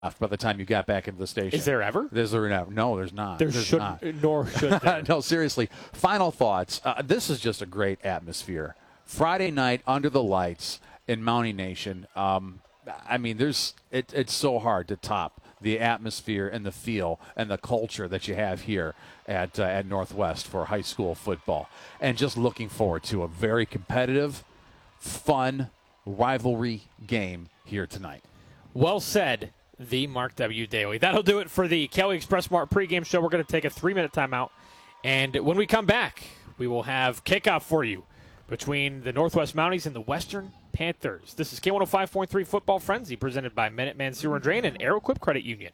by the time you got back into the station. Is there ever? Is there ever? No, there's not. There shouldn't, nor should there. No, seriously. Final thoughts. This is just a great atmosphere. Friday night under the lights in Mountie Nation. I mean, it's so hard to top the atmosphere and the feel and the culture that you have here at Northwest for high school football. And just looking forward to a very competitive, fun rivalry game here tonight. Well said, the Mark W. Daly. That'll do it for the Kelly Express Mart pregame show. We're going to take a 3-minute timeout. And when we come back, we will have kickoff for you between the Northwest Mounties and the Western Panthers. This is K105.3 Football Frenzy, presented by Minuteman Sewer and Drain and Aeroquip Credit Union.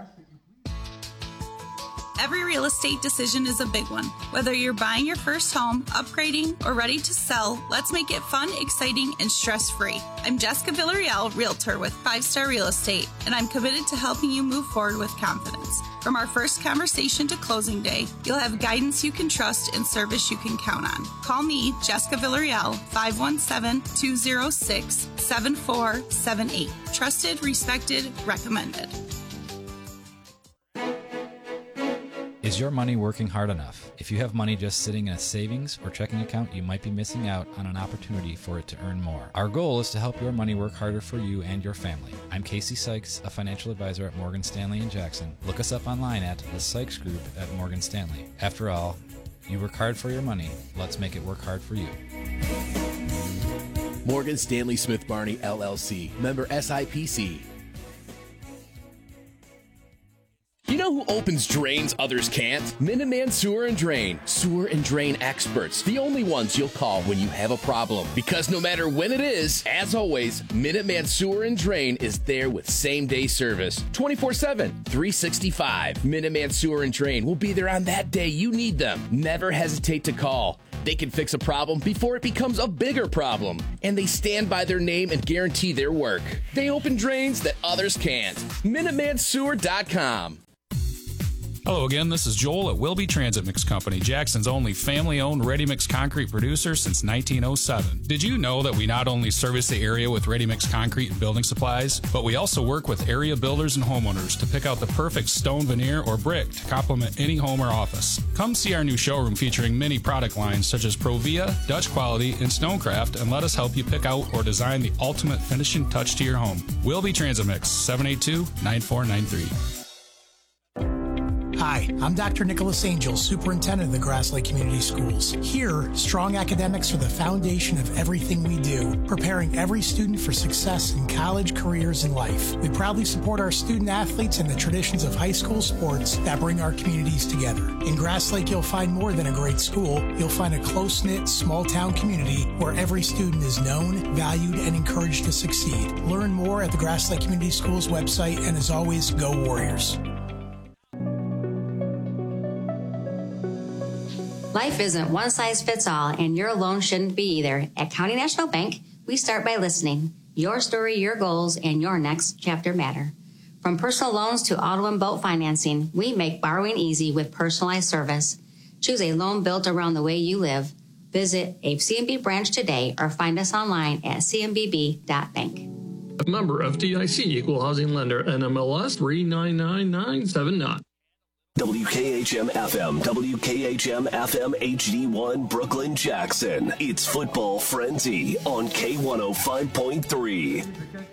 Every real estate decision is a big one. Whether you're buying your first home, upgrading, or ready to sell, let's make it fun, exciting, and stress-free. I'm Jessica Villarreal, Realtor with 5 Star Real Estate, and I'm committed to helping you move forward with confidence. From our first conversation to closing day, you'll have guidance you can trust and service you can count on. Call me, Jessica Villarreal, 517-206-7478. Trusted, respected, recommended. Is your money working hard enough? If you have money just sitting in a savings or checking account, you might be missing out on an opportunity for it to earn more. Our goal is to help your money work harder for you and your family. I'm Casey Sykes, a financial advisor at Morgan Stanley in Jackson. Look us up online at the Sykes Group at Morgan Stanley. After all, you work hard for your money. Let's make it work hard for you. Morgan Stanley Smith Barney, LLC. Member SIPC. You know who opens drains others can't? Minuteman Sewer and Drain. Sewer and drain experts. The only ones you'll call when you have a problem. Because no matter when it is, as always, Minuteman Sewer and Drain is there with same-day service. 24/7, 365. Minuteman Sewer and Drain will be there on that day you need them. Never hesitate to call. They can fix a problem before it becomes a bigger problem. And they stand by their name and guarantee their work. They open drains that others can't. MinutemanSewer.com. Hello again, this is Joel at Wilby Transit Mix Company, Jackson's only family-owned ready-mix concrete producer since 1907. Did you know that we not only service the area with ready-mix concrete and building supplies, but we also work with area builders and homeowners to pick out the perfect stone veneer or brick to complement any home or office. Come see our new showroom featuring many product lines such as Provia, Dutch Quality, and Stonecraft, and let us help you pick out or design the ultimate finishing touch to your home. Wilby Transit Mix, 782-9493. Hi, I'm Dr. Nicholas Angel, Superintendent of the Grass Lake Community Schools. Here, strong academics are the foundation of everything we do, preparing every student for success in college, careers, and life. We proudly support our student athletes and the traditions of high school sports that bring our communities together. In Grass Lake, you'll find more than a great school. You'll find a close-knit, small-town community where every student is known, valued, and encouraged to succeed. Learn more at the Grass Lake Community Schools website, and as always, go Warriors. Life isn't one size fits all, and your loan shouldn't be either. At County National Bank, we start by listening. Your story, your goals, and your next chapter matter. From personal loans to auto and boat financing, we make borrowing easy with personalized service. Choose a loan built around the way you live. Visit a CMB branch today or find us online at cmbb.bank. A member of FDIC, Equal Housing Lender, NMLS 399979. WKHM FM, WKHM FM HD1, Brooklyn, Jackson. It's Football Frenzy on K105.3.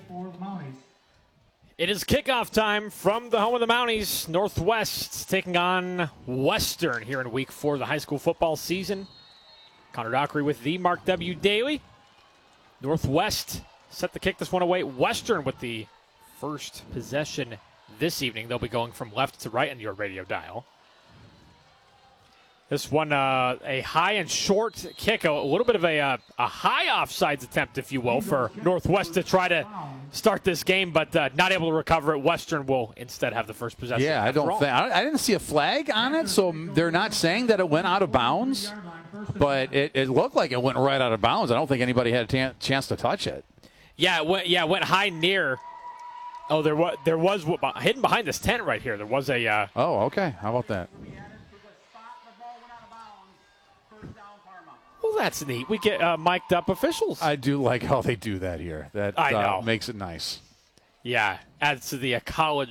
It is kickoff time from the home of the Mounties. Northwest taking on Western here in week 4 of the high school football season. Connor Dockery with the Mark W. Daly. Northwest set to kick this one away. Western with the first possession this evening. They'll be going from left to right on your radio dial. This one, a high and short kick, a little bit of a high offsides attempt, if you will, for Northwest to try to start this game, but not able to recover it. Western will instead have the first possession. Yeah, I didn't see a flag on it, so they're not saying that it went out of bounds, but it looked like it went right out of bounds. I don't think anybody had a chance to touch it. Yeah, it went high near. Oh, there was hidden behind this tent right here. There was a. Oh, okay. How about that? Well, that's neat. We get mic'd up officials. I do like how they do that here. That I know. Makes it nice. Yeah, adds to the college